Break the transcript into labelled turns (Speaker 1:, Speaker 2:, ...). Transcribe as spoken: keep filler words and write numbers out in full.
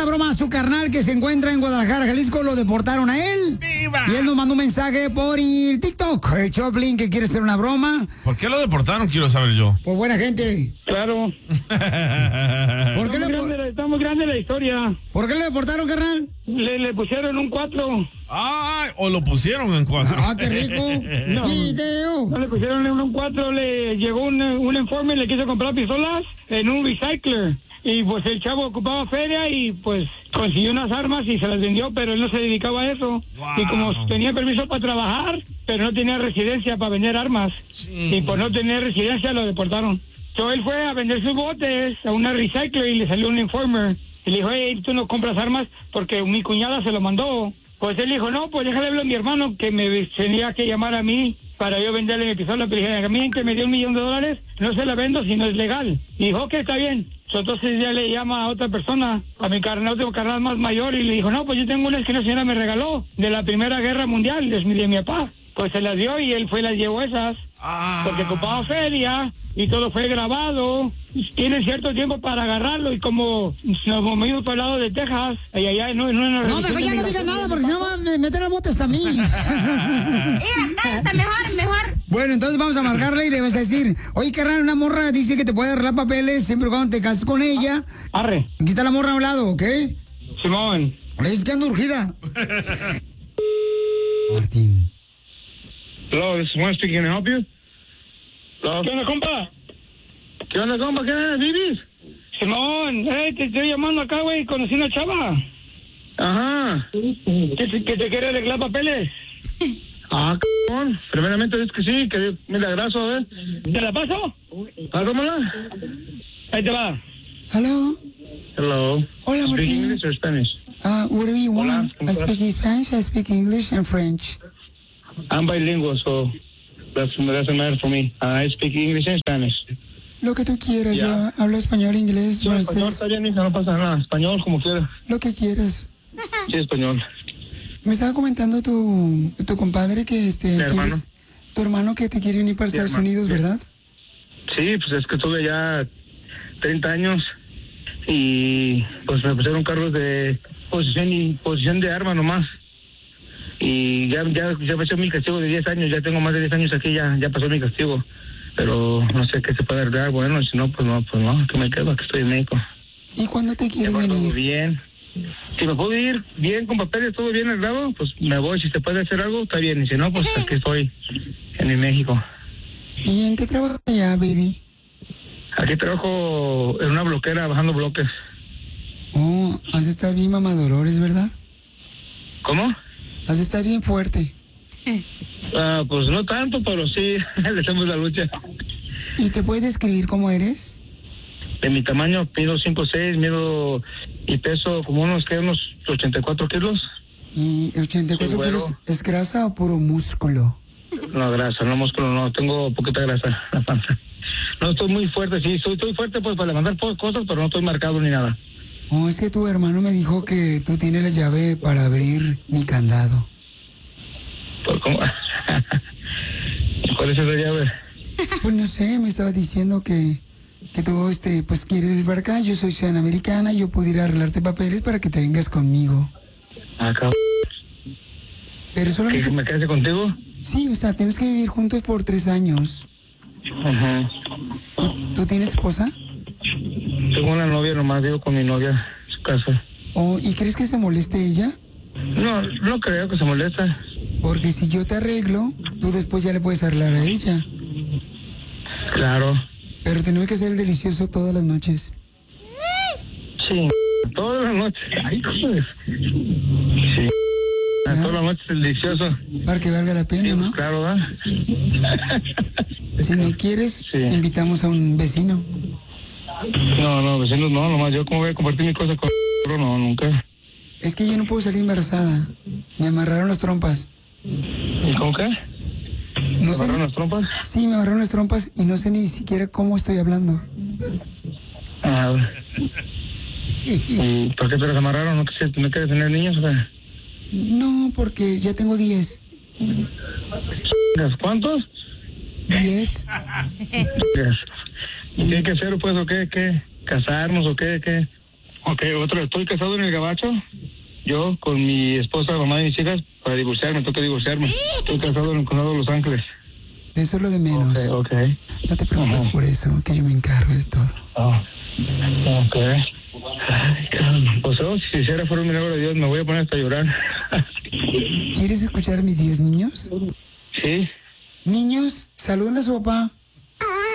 Speaker 1: broma a su carnal que se encuentra en Guadalajara, Jalisco. Lo deportaron a él.
Speaker 2: ¡Viva!
Speaker 1: Y él nos mandó un mensaje por el TikTok. El Choplin que quiere hacer una broma.
Speaker 2: ¿Por qué lo deportaron? Quiero saber yo.
Speaker 1: Por buena gente.
Speaker 3: Claro.
Speaker 1: ¿Por qué
Speaker 3: está,
Speaker 1: le
Speaker 3: muy grande, está muy grande la historia.
Speaker 1: ¿Por qué lo deportaron, carnal?
Speaker 3: Le, le pusieron un cuatro.
Speaker 2: Ay, o lo pusieron en cuatro.
Speaker 1: Ah, qué rico.
Speaker 3: No.
Speaker 1: Video.
Speaker 3: No le pusieron en un cuatro, le llegó un, un informe, le quiso comprar pistolas en un recycler. Y pues el chavo ocupaba feria y pues consiguió unas armas y se las vendió, pero él no se dedicaba a eso.
Speaker 2: Wow.
Speaker 3: Y como tenía permiso para trabajar, pero no tenía residencia para vender armas.
Speaker 2: Sí.
Speaker 3: Y por no tener residencia lo deportaron. Entonces él fue a vender sus botes a una recycler y le salió un informer. Y le dijo, hey, tú no compras armas porque mi cuñada se lo mandó. Pues él dijo, no, pues déjale hablar a mi hermano que me tenía que llamar a mí para yo venderle mi pistola. Pero dije, a mí que me dio un millón de dólares, no se la vendo si no es legal. Y dijo, ok, está bien. Entonces ya le llama a otra persona, a mi carnal, otro carnal más mayor, y le dijo, no, pues yo tengo unas que una señora me regaló de la Primera Guerra Mundial, de mi, de mi papá. Pues se las dio y él fue y las llevó esas,
Speaker 2: Ah.
Speaker 3: porque ocupaba feria y todo fue grabado. Tienen cierto tiempo para agarrarlo y como nos movimos para el lado de Texas, allá, allá, no, no, no,
Speaker 1: No, mejor ya no digas nada porque si no van a meter a botes también.
Speaker 4: Mira, cállate, mejor, mejor.
Speaker 1: Bueno, entonces vamos a marcarle y le vas a decir, oye, carnal, una morra dice que te puede arreglar papeles siempre y cuando te cases con ella.
Speaker 3: Arre.
Speaker 1: Aquí está la morra a un lado, ¿ok?
Speaker 3: Simón.
Speaker 1: Le dices que anda urgida. Martín.
Speaker 3: Hello, this is Juan speaking. Can I help you? Hello. ¿Qué onda, compa? ¿Qué onda, compa? ¿Qué onda, Vivis? Simón, hey, te estoy llamando acá, güey. Conocí una chava. Ajá. ¿Que, te- que te quiere arreglar papeles? Ah, cabrón. Primeramente es que sí, que mira, graso, a ver. ¿Te la paso? Pásamela. Ahí te va.
Speaker 1: Hello.
Speaker 3: Hello.
Speaker 1: Hola,
Speaker 3: Speak
Speaker 1: Martín.
Speaker 3: English or Spanish?
Speaker 1: Uh, what do you
Speaker 3: Hola,
Speaker 1: want?
Speaker 3: ¿cómo
Speaker 1: I
Speaker 3: estás?
Speaker 1: speak Spanish, I speak English and French.
Speaker 3: I'm bilingual, so that's, doesn't matter for me. I speak English and Spanish.
Speaker 1: Lo que tú quieras,
Speaker 3: Ya.
Speaker 1: yo hablo español, inglés,
Speaker 3: Sí, español
Speaker 1: francés,
Speaker 3: está bien, hija, no pasa nada. Español, como quieras.
Speaker 1: lo que quieras.
Speaker 3: Sí, español.
Speaker 1: Me estaba comentando tu, tu compadre que este
Speaker 3: Mi hermano.
Speaker 1: quieres- tu hermano que te quiere venir para
Speaker 3: Mi
Speaker 1: Estados
Speaker 3: hermano,
Speaker 1: Unidos,
Speaker 3: sí.
Speaker 1: ¿verdad?
Speaker 3: Sí, pues es que tuve ya treinta años y pues me pusieron cargos de posesión y posesión de arma nomás. Y ya ya ya pasó mi castigo de diez años, ya tengo más de diez años aquí, ya ya pasó mi castigo. Pero no sé qué se puede arreglar, bueno, si no, pues no, pues no, que me quedo, que estoy en México.
Speaker 1: ¿Y cuándo te
Speaker 3: Ya
Speaker 1: quieres
Speaker 3: va todo
Speaker 1: venir?
Speaker 3: bien. Si me puedo ir bien con papeles, todo bien arreglado, pues me voy. Si se puede hacer algo, está bien. Y si no, pues aquí estoy en mi México.
Speaker 1: ¿Y en qué trabajas allá, baby?
Speaker 3: Aquí trabajo en una bloquera bajando bloques.
Speaker 1: Oh, has de estar bien mamadolores, ¿verdad?
Speaker 3: ¿Cómo?
Speaker 1: Has de estar bien fuerte.
Speaker 3: Ah, pues no tanto, pero sí, le hacemos la lucha.
Speaker 1: ¿Y te puedes describir cómo eres?
Speaker 3: De mi tamaño, mido cinco seis, mido y peso como unos, ¿qué? Unos ochenta y cuatro kilos.
Speaker 1: ¿Y ochenta y cuatro
Speaker 3: Sí, bueno.
Speaker 1: kilos es grasa o puro músculo?
Speaker 3: No, grasa, no músculo, no, tengo poquita grasa en la panza. No estoy muy fuerte, sí, soy, estoy fuerte pues para levantar po- cosas, pero no estoy marcado ni nada.
Speaker 1: Oh, es que tu hermano me dijo que tú tienes la llave para abrir mi candado.
Speaker 3: Pues, ¿cómo? ¿Cuál es esa llave?
Speaker 1: Pues no sé, me estaba diciendo que, que tú, este, pues quieres venir para acá, yo soy ciudadana americana, yo pudiera arreglarte papeles para que te vengas conmigo.
Speaker 3: Ah, cabrón.
Speaker 1: Pero solamente,
Speaker 3: ¿Que me quede contigo?
Speaker 1: sí, o sea, tenemos que vivir juntos por tres años.
Speaker 3: Ajá.
Speaker 1: ¿Tú, tú tienes esposa?
Speaker 3: Tengo una novia nomás, vivo con mi novia en su casa.
Speaker 1: Oh, ¿y crees que se moleste ella?
Speaker 3: No, no creo que se molesta.
Speaker 1: Porque si yo te arreglo, tú después ya le puedes arreglar a ella.
Speaker 3: Claro.
Speaker 1: Pero tenemos que hacer el delicioso todas las noches.
Speaker 3: Sí, todas las noches. Ay, joder. Sí. Todas las noches es delicioso.
Speaker 1: Para que valga la pena, ¿no?
Speaker 3: Claro, ¿verdad?
Speaker 1: Si no quieres,
Speaker 3: Sí.
Speaker 1: invitamos a un vecino.
Speaker 3: No, no, vecinos no, nomás yo como voy a compartir mi cosa con... No, nunca.
Speaker 1: Es que yo no puedo salir embarazada. Me amarraron las trompas.
Speaker 3: ¿Y cómo qué?
Speaker 1: No
Speaker 3: ¿Me
Speaker 1: sé
Speaker 3: agarraron
Speaker 1: ni-
Speaker 3: las trompas?
Speaker 1: Sí, me amarraron las trompas y no sé ni siquiera cómo estoy hablando.
Speaker 3: Ah, ¿y por qué te las amarraron? ¿No quieres, no quieres tener niños o qué?
Speaker 1: No, porque ya tengo diez.
Speaker 3: ¿Cuántos?
Speaker 1: ¿diez?
Speaker 3: ¿Y qué hay que hacer, pues, o qué? ¿Qué? ¿Casarnos o qué? ¿Qué?
Speaker 5: Ok, otro, estoy casado en el Gabacho. Yo con mi esposa, mamá de mis hijas, para divorciarme, toca divorciarme. Estoy casado en el condado de Los Ángeles.
Speaker 1: Eso es lo de menos.
Speaker 5: Ok, ok.
Speaker 1: No te preocupes
Speaker 5: Ajá.
Speaker 1: por eso, que yo me encargo de todo.
Speaker 5: Oh, ok. Pues oh, si hiciera fuera un milagro de Dios, me voy a poner hasta a llorar.
Speaker 1: ¿Quieres escuchar a mis diez niños?
Speaker 5: Sí.
Speaker 1: Niños, saluden a su papá.